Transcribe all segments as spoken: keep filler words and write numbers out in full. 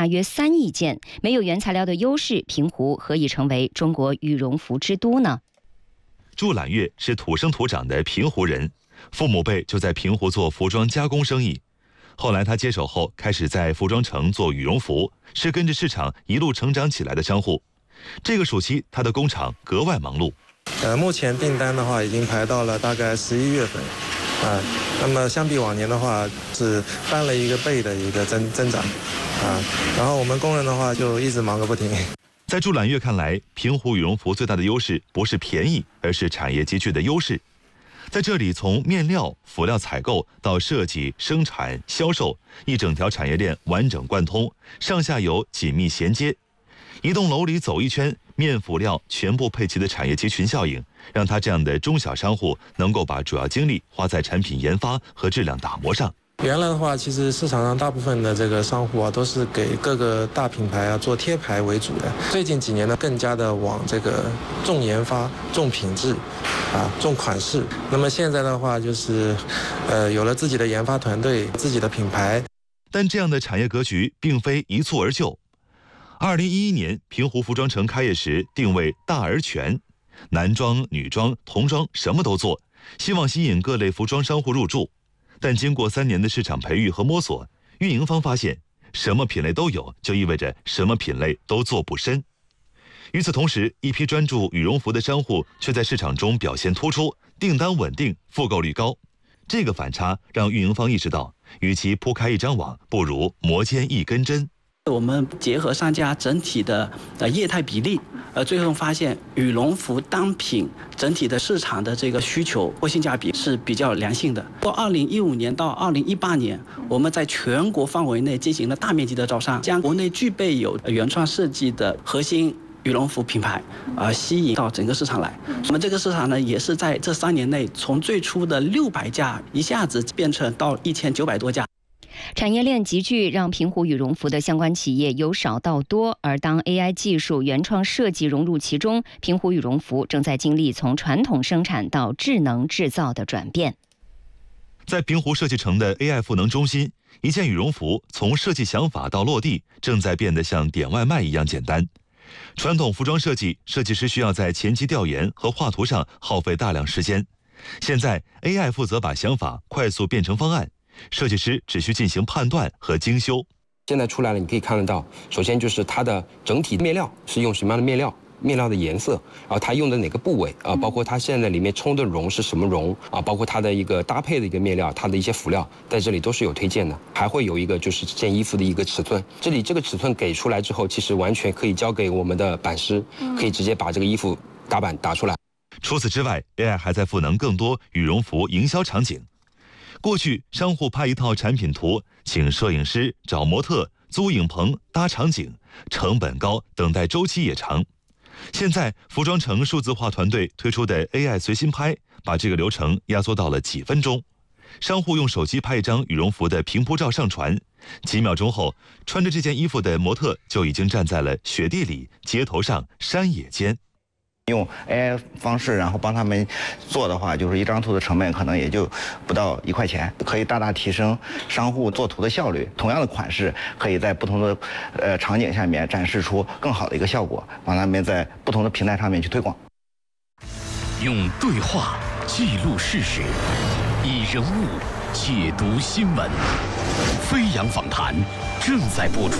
约三亿件。没有原材料的优势，平湖何以成为中国羽绒服之都呢？ 祝揽月是土生土长的平湖人，父母辈就在平湖做服装加工生意。后来他接手后，开始在服装城做羽绒服，是跟着市场一路成长起来的商户。这个暑期，他的工厂格外忙碌。 呃，目前订单的话，已经排到了大概十一月份，啊，那么相比往年的话，是翻了一个倍的一个增增长，啊，然后我们工人的话就一直忙个不停。 在祝揽月看来，平湖羽绒服最大的优势不是便宜，而是产业集聚的优势。在这里，从面料、辅料采购到设计、生产、销售，一整条产业链完整贯通，上下游紧密衔接。一栋楼里走一圈，面辅料全部配齐的产业集群效应，让他这样的中小商户能够把主要精力花在产品研发和质量打磨上。 原来的话，其实市场上大部分的这个商户啊，都是给各个大品牌啊做贴牌为主的。最近几年呢，更加的往这个重研发、重品质，啊，重款式。那么现在的话，就是呃，有了自己的研发团队、自己的品牌。 但这样的产业格局并非一蹴而就。二零一一年，平湖服装城开业时定位大而全，男装、女装、童装什么都做，希望吸引各类服装商户入驻。但经过三年的市场培育和摸索，运营方发现，什么品类都有，就意味着什么品类都做不深。与此同时，一批专注羽绒服的商户却在市场中表现突出，订单稳定，复购率高。这个反差让运营方意识到，与其铺开一张网，不如磨尖一根针。 我们结合商家整体的呃业态比例，呃，最后发现羽绒服单品整体的市场的这个需求或性价比是比较良性的。到二零一五年到二零一八年，我们在全国范围内进行了大面积的招商，将国内具备有原创设计的核心羽绒服品牌啊、呃、吸引到整个市场来。我们这个市场呢，也是在这三年内从最初的六百家一下子变成到一千九百多家。 产业链集聚让平湖羽绒服的相关企业由少到多，而当 A I 技术、原创设计融入其中，平湖羽绒服正在经历从传统生产到智能制造的转变。 在平湖设计城的 A I 赋能中心，一件羽绒服从设计想法到落地，正在变得像点外卖一样简单。传统服装设计，设计师需要在前期调研和画图上耗费大量时间，现在 A I 负责把想法快速变成方案。设计师只需进行判断和精修。 现在出来了，你可以看得到，首先就是它的整体面料是用什么样的面料，面料的颜色，然后它用的哪个部位啊，包括它现在里面冲的绒是什么绒啊，包括它的一个搭配的一个面料，它的一些辅料在这里都是有推荐的。还会有一个就是这件衣服的一个尺寸，这里这个尺寸给出来之后，其实完全可以交给我们的版师，可以直接把这个衣服打版打出来。 除此之外 ，A I 还在赋能更多羽绒服营销场景。过去，商户拍一套产品图，请摄影师、找模特、租影棚、搭场景，成本高，等待周期也长。现在，服装城数字化团队推出的 A I 随心拍，把这个流程压缩到了几分钟。商户用手机拍一张羽绒服的平铺照上传，几秒钟后，穿着这件衣服的模特就已经站在了雪地里、街头上、山野间。 用 A I 方式，然后帮他们做的话，就是一张图的成本可能也就不到一块钱，可以大大提升商户做图的效率。同样的款式，可以在不同的呃场景下面展示出更好的一个效果，帮他们在不同的平台上面去推广。 用对话记录事实，以人物解读新闻。飞扬访谈正在播出，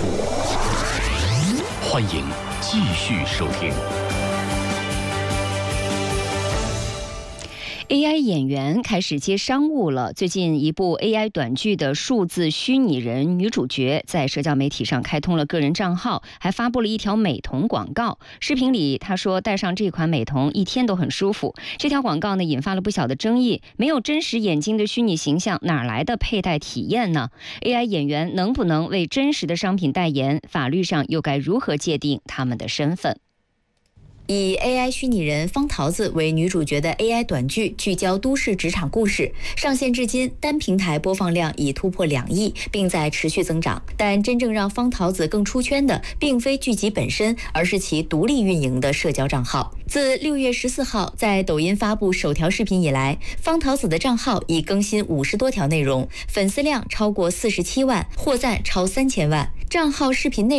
欢迎继续收听。 A I 演员开始接商务了。最近，一部 A I 短剧的数字虚拟人女主角在社交媒体上开通了个人账号，还发布了一条美瞳广告。视频里，她说戴上这款美瞳一天都很舒服。这条广告呢，引发了不小的争议。没有真实眼睛的虚拟形象，哪来的佩戴体验呢 ？A I 演员能不能为真实的商品代言？法律上又该如何界定他们的身份？ 以 A I 虚拟人方桃子为女主角的 A I 短剧聚焦都市职场故事，上线至今单平台播放量已突破两亿，并在持续增长。但真正让方桃子更出圈的，并非剧集本身，而是其独立运营的社交账号。自六月十四号在抖音发布首条视频以来，方桃子的账号已更新五十多条内容，粉丝量超过四十七万，获赞超三千万。账号视频内